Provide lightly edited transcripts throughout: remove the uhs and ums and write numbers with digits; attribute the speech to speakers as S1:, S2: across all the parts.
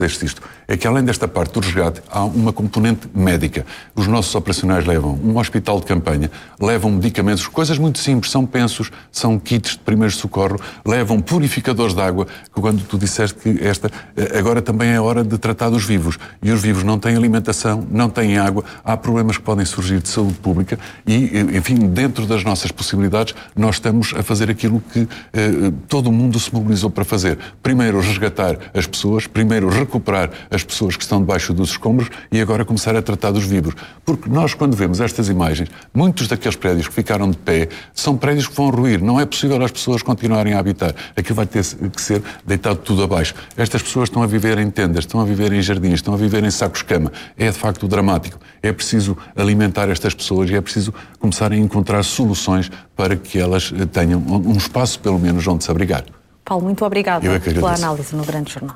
S1: isto, é que além desta parte do resgate há uma componente médica. Os nossos operacionais levam um hospital de campanha, levam medicamentos, coisas muito simples, são pensos, são kits de primeiro socorro, levam purificadores de água, que quando tu disseste que agora também é hora de tratar dos vivos, e os vivos não têm alimentação, não têm água, há problemas que podem surgir de saúde pública e, enfim, dentro das nossas possibilidades, nós estamos a fazer aquilo que todo o mundo se mobilizou para fazer. Primeiro resgatar as pessoas, primeiro recuperar as pessoas que estão debaixo dos escombros e agora começar a tratar dos vivos. Porque nós, quando vemos estas imagens, muitos daqueles prédios que ficaram de pé são prédios que vão ruir. Não é possível as pessoas continuarem a habitar. Aquilo vai ter que ser deitado tudo abaixo. Estas pessoas estão a viver em tendas, estão a viver em jardins, estão a viver em sacos-cama. É de facto dramático. É preciso alimentar estas pessoas e é preciso começar a encontrar soluções para que elas tenham um espaço, pelo menos, onde se abrigar.
S2: Paulo, muito obrigado pela análise no Grande Jornal.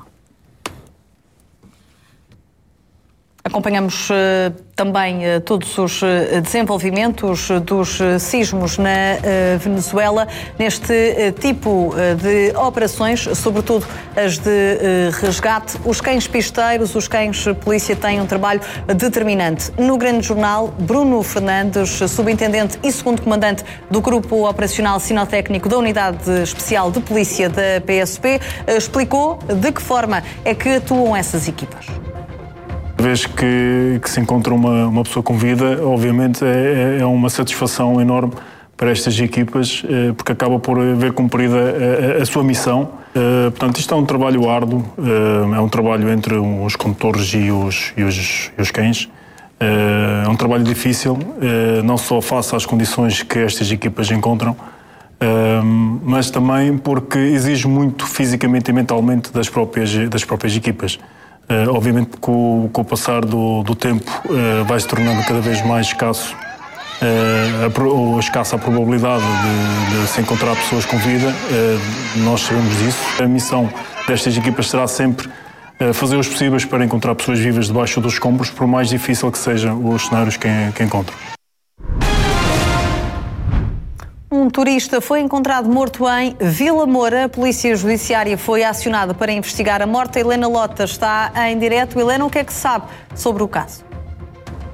S2: Acompanhamos também todos os desenvolvimentos dos sismos na Venezuela neste tipo de operações, sobretudo as de resgate. Os cães pisteiros, os cães polícia têm um trabalho determinante. No Grande Jornal, Bruno Fernandes, subintendente e segundo comandante do Grupo Operacional Sinotécnico da Unidade Especial de Polícia da PSP, explicou de que forma é que atuam essas equipas.
S3: Uma vez que se encontra uma pessoa com vida, obviamente é uma satisfação enorme para estas equipas, porque acaba por ver cumprida a sua missão. Portanto, isto é um trabalho árduo, é um trabalho entre os condutores e os cães. É um trabalho difícil, não só face às condições que estas equipas encontram, mas também porque exige muito fisicamente e mentalmente das próprias equipas. Obviamente que com o passar do tempo vai se tornando cada vez mais escassa a probabilidade de se encontrar pessoas com vida. Nós sabemos disso. A missão destas equipas será sempre fazer os possíveis para encontrar pessoas vivas debaixo dos escombros, por mais difícil que sejam os cenários que encontram.
S2: Um turista foi encontrado morto em Vila Moura. A Polícia Judiciária foi acionada para investigar a morte. A Helena Lota está em direto. Helena, o que é que se sabe sobre o caso?